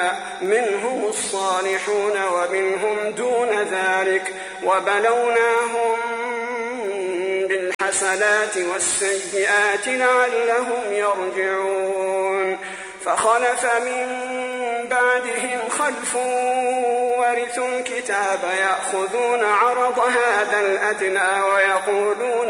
منهم الصالحون ومنهم دون ذلك وبلوناهم بالحسنات والسيئات لعلهم يرجعون فخلف من بعدهم خلف ورثوا الكتاب يأخذون عرض هذا الأدنى ويقولون